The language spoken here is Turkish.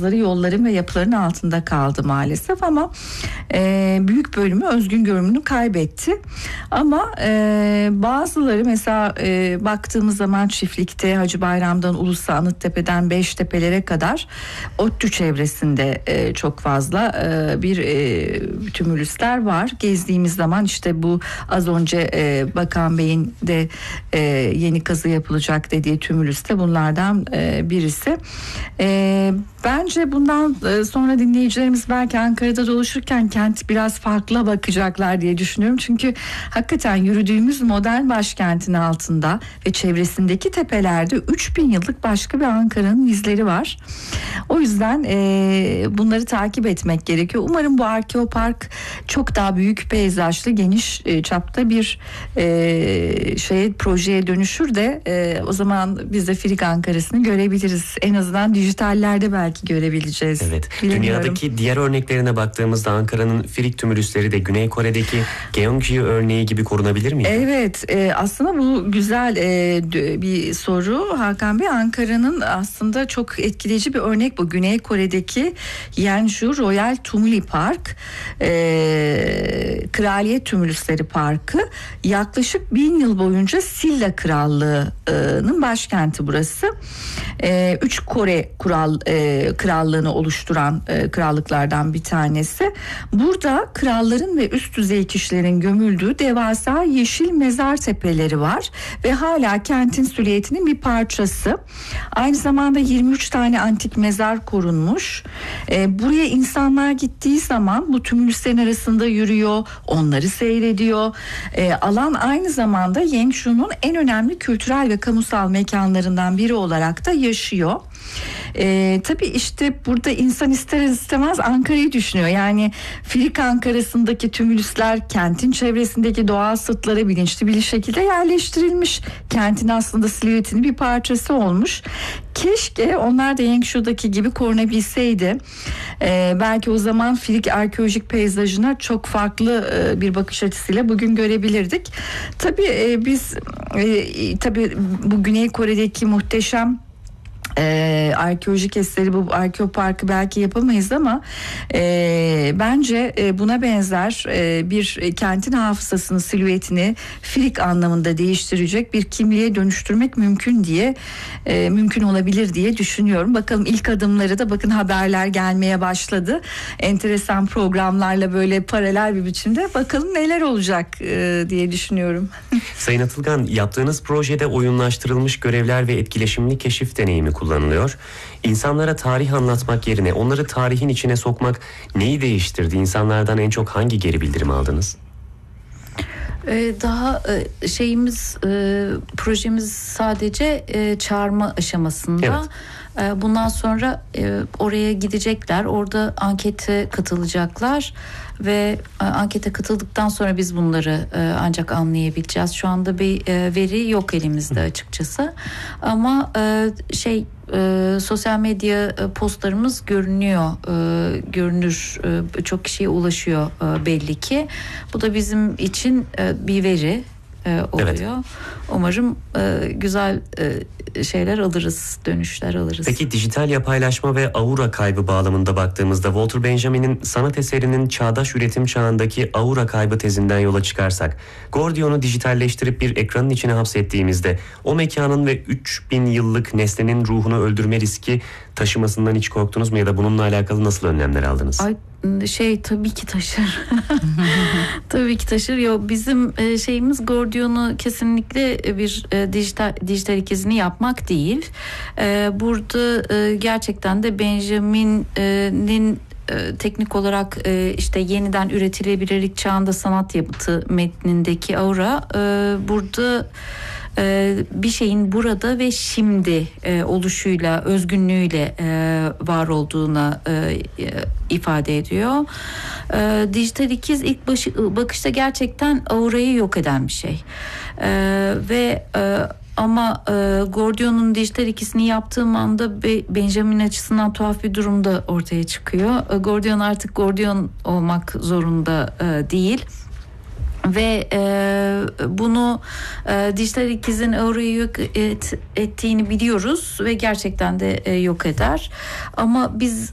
bazıları yolların ve yapıların altında kaldı maalesef ama büyük bölümü özgün görünümünü kaybetti. Ama bazıları mesela baktığımız zaman Çiftlik'te Hacı Bayram'dan Ulus'a, Anıttepe'den Beştepe'lere kadar ODTÜ çevresinde çok fazla bir tümülüsler var. Gezdiğimiz zaman işte bu az önce Bakan Bey'in de yeni kazı yapılacak dediği tümülüste bunlardan birisi. Bence bundan sonra dinleyicilerimiz belki Ankara'da dolaşırken kent biraz farklı bakacaklar diye düşünüyorum. Çünkü hakikaten yürüdüğümüz modern başkentin altında ve çevresindeki tepelerde 3000 yıllık başka bir Ankara'nın izleri var. O yüzden bunları takip etmek gerekiyor. Umarım bu arkeopark çok daha büyük peyzajlı, geniş çapta bir projeye dönüşür de o zaman biz de Firik Ankara'sını görebiliriz. En azından dijitallerde belki görebileceğiz. Evet. Dünyadaki diğer örneklerine baktığımızda Ankara'nın Firik tümülüsleri de Güney Kore'deki Gyeonggi örneği gibi korunabilir mi? Evet. Aslında bu güzel bir soru Hakan Bey. Ankara'nın aslında çok etkileyici bir örnek bu. Güney Kore'deki Yeonju Royal Tumuli Park, Kraliyet Tümülüsleri Parkı, yaklaşık 1000 yıl boyunca Silla Krallığı'nın başkenti burası. 3 Kore krallığını oluşturan krallıklardan bir tanesi. Burada kralların ve üst düzey kişilerin gömüldüğü devasa yeşil mezar tepeleri var ve hala kentin silüetinin bir parçası. Aynı zamanda 23 tane antik mezar korunmuş. Buraya insanlar gittiği zaman bu tümülüslerin arasında yürüyor, onları seyrediyor. Alan aynı zamanda Yeonju'nun en önemli kültürel ve kamusal mekanlarından biri olarak da yaşıyor. Tabii işte burada insan ister istemez Ankara'yı düşünüyor. Yani Firik Ankara'sındaki tümülüsler kentin çevresindeki doğal sıtlara bilinçli bir şekilde yerleştirilmiş. Kentin aslında silüetinin bir parçası olmuş. Keşke onlar da Yeonju'daki gibi korunabilseydi. Belki o zaman Firik arkeolojik peyzajına çok farklı bir bakış açısıyla bugün görebilirdik. Tabii biz bu Güney Kore'deki muhteşem arkeolojik eseri, bu arkeoparkı belki yapamayız ama bence buna benzer bir kentin hafızasını, silüetini Firik anlamında değiştirecek bir kimliğe dönüştürmek mümkün olabilir diye düşünüyorum. Bakalım ilk adımları da bakın haberler gelmeye başladı. Enteresan programlarla böyle paralel bir biçimde bakalım neler olacak diye düşünüyorum. Sayın Atılgan, yaptığınız projede oyunlaştırılmış görevler ve etkileşimli keşif deneyimi kullanılıyor. İnsanlara tarih anlatmak yerine onları tarihin içine sokmak neyi değiştirdi? İnsanlardan en çok hangi geri bildirim aldınız? Projemiz sadece çağırma aşamasında. Evet. Bundan sonra oraya gidecekler, orada ankete katılacaklar ve ankete katıldıktan sonra biz bunları ancak anlayabileceğiz. Şu anda bir veri yok elimizde açıkçası. Ama sosyal medya postlarımız görünür, çok kişiye ulaşıyor belli ki. Bu da bizim için bir veri oluyor. Evet. Umarım güzel şeyler alırız, dönüşler alırız. Peki dijital yapaylaşma ve aura kaybı bağlamında baktığımızda Walter Benjamin'in sanat eserinin çağdaş üretim çağındaki aura kaybı tezinden yola çıkarsak, Gordion'u dijitalleştirip bir ekranın içine hapsettiğimizde o mekanın ve 3000 yıllık nesnenin ruhunu öldürme riski taşımasından hiç korktunuz mu ya da bununla alakalı nasıl önlemler aldınız? Tabii ki taşır. Tabii ki taşır. Bizim şeyimiz Gordion'u kesinlikle bir dijital ikizini yapmak değil. Burada gerçekten de Benjamin'in teknik olarak işte yeniden üretilebilirlik çağında sanat yapıtı metnindeki aura burada bir şeyin burada ve şimdi oluşuyla, özgünlüğüyle var olduğuna ifade ediyor. Dijital ikiz ilk bakışta gerçekten aurayı yok eden bir şey. Ama Gordion'un dijital ikisini yaptığım anda Benjamin açısından tuhaf bir durum da ortaya çıkıyor. Gordion artık Gordion olmak zorunda değil. Ve bunu dijital ikizin aurayı yok ettiğini biliyoruz ve gerçekten de yok eder. Ama biz